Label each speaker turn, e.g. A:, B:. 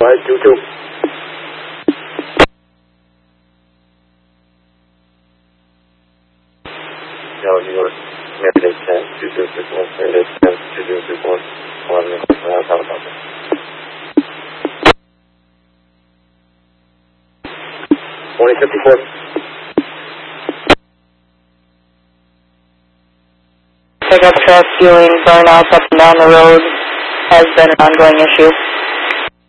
A: 522. No, you are Mayday 10, 2261, Mayday 10, 2261, 2054.
B: Pickup truck fueling burnouts up and down the road has been an ongoing issue.